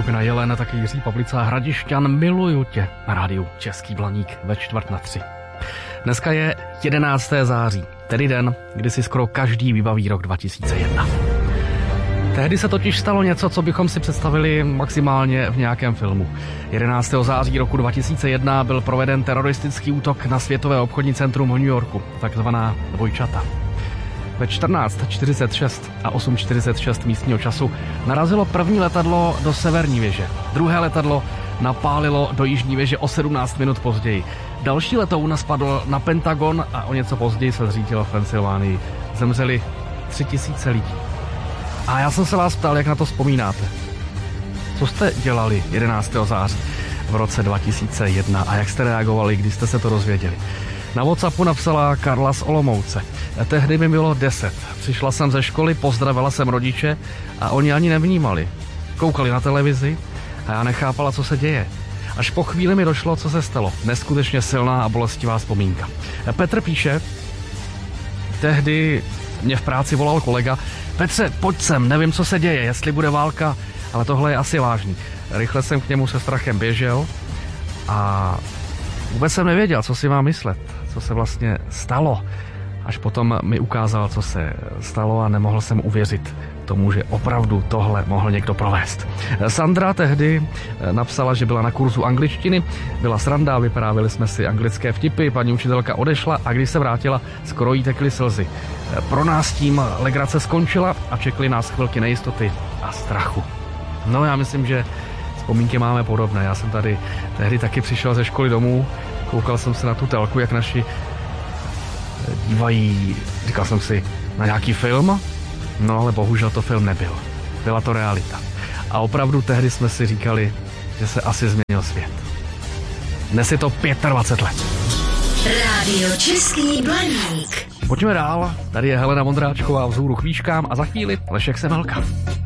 skupina Jelen, taky Jiří Pavlica a Hradišťan, Miluju tě na rádiu Český Blaník ve 2:45. Dneska je 11. září, tedy den, kdy si skoro každý vybaví rok 2001. Tehdy se totiž stalo něco, co bychom si představili maximálně v nějakém filmu. 11. září roku 2001 byl proveden teroristický útok na Světové obchodní centrum v New Yorku, takzvaná dvojčata. Ve 14:46 a 8:46 místního času narazilo první letadlo do severní věže. Druhé letadlo napálilo do jižní věže o 17 minut později. Další letoun spadl na Pentagon a o něco později se zřítilo v Pensylvánii. Zemřeli 3000 lidí. A já jsem se vás ptal, jak na to vzpomínáte. Co jste dělali 11. září v roce 2001 a jak jste reagovali, když jste se to dozvěděli? Na WhatsAppu napsala Karla z Olomouce. Tehdy mi bylo 10. Přišla jsem ze školy, pozdravila jsem rodiče a oni ani nevnímali. Koukali na televizi a já nechápala, co se děje. Až po chvíli mi došlo, co se stalo. Neskutečně silná a bolestivá vzpomínka. Petr píše, tehdy mě v práci volal kolega. Petře, pojď sem, nevím, co se děje, jestli bude válka, ale tohle je asi vážný. Rychle jsem k němu se strachem běžel a vůbec jsem nevěděl, co si mám myslet, co se vlastně stalo. Až potom mi ukázal, co se stalo a nemohl jsem uvěřit tomu, že opravdu tohle mohl někdo provést. Sandra tehdy napsala, že byla na kurzu angličtiny, byla sranda, vyprávěli jsme si anglické vtipy, paní učitelka odešla a když se vrátila, skoro jí tekly slzy. Pro nás tím legrace skončila a čekly nás chvilky nejistoty a strachu. No já myslím, že vzpomínky máme podobné. Já jsem tady tehdy taky přišel ze školy domů, koukal jsem se na tu telku, jak naši dívají, říkal jsem si, na nějaký film, no ale bohužel to film nebyl. Byla to realita. A opravdu tehdy jsme si říkali, že se asi změnil svět. Dnes je to 25 let. Rádio Český Blaník. Pojďme dál. Tady je Helena Vondráčková vzhůru k výškám a za chvíli Lešek Semelka.